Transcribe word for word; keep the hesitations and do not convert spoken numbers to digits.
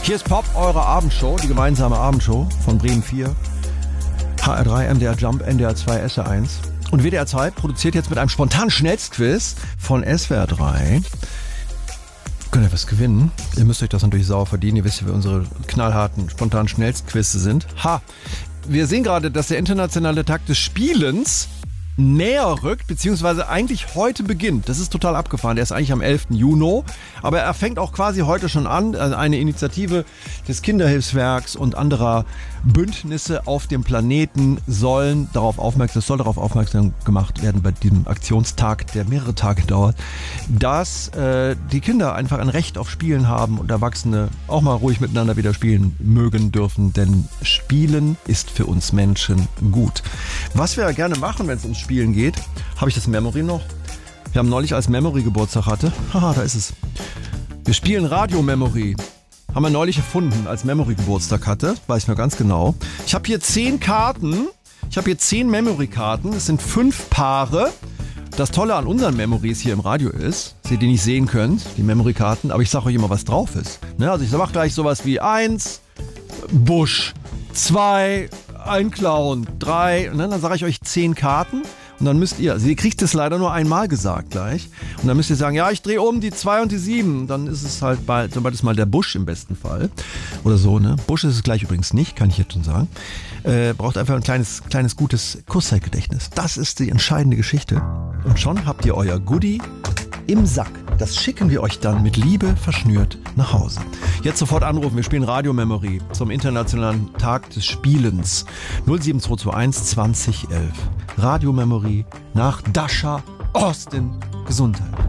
Hier ist Pop, eure Abendshow, die gemeinsame Abendshow von Bremen vier, H R drei, M D R Jump, N D R zwei, S R eins. Und W D R zwei produziert jetzt mit einem spontanen Schnellstquiz von S W R drei. Könnt ihr was gewinnen? Ihr müsst euch das natürlich sauer verdienen. Ihr wisst, wie unsere knallharten, spontanen Schnellstquizze sind. Ha! Wir sehen gerade, dass der internationale Tag des Spielens näher rückt, beziehungsweise eigentlich heute beginnt. Das ist total abgefahren. Der ist eigentlich am elften Juni, aber er fängt auch quasi heute schon an. Also eine Initiative des Kinderhilfswerks und anderer Bündnisse auf dem Planeten sollen darauf aufmerksam, soll darauf aufmerksam gemacht werden bei diesem Aktionstag, der mehrere Tage dauert, dass äh, die Kinder einfach ein Recht auf Spielen haben und Erwachsene auch mal ruhig miteinander wieder spielen mögen dürfen, denn Spielen ist für uns Menschen gut. Was wir ja gerne machen, wenn es ums Spielen geht, habe ich das Memory noch? Wir haben neulich, als Memory Geburtstag hatte, haha, da ist es. Wir spielen Radio Memory. Haben wir neulich erfunden, als Memory Geburtstag hatte, weiß ich noch ganz genau. Ich habe hier zehn Karten, ich habe hier zehn Memory-Karten, es sind fünf Paare. Das Tolle an unseren Memories hier im Radio ist, dass ihr die nicht sehen könnt, die Memory-Karten, aber ich sage euch immer, was drauf ist. Ne? Also ich mache gleich sowas wie eins, Busch, zwei, ein Clown, drei, und dann sage ich euch zehn Karten und dann müsst ihr, also ihr kriegt es leider nur einmal gesagt gleich und dann müsst ihr sagen, ja, ich drehe um die zwei und die sieben, dann ist es halt bald, sobald es mal der Busch im besten Fall oder so, ne? Busch ist es gleich übrigens nicht, kann ich jetzt schon sagen. Äh, braucht einfach ein kleines, kleines gutes Kurzzeitgedächtnis. Das ist die entscheidende Geschichte und schon habt ihr euer Goodie im Sack. Das schicken wir euch dann mit Liebe verschnürt nach Hause. Jetzt sofort anrufen, wir spielen Radio Memory zum Internationalen Tag des Spielens. null sieben zwei zwei eins zwanzig elf. Radio Memory nach Dasha Austin. Gesundheit.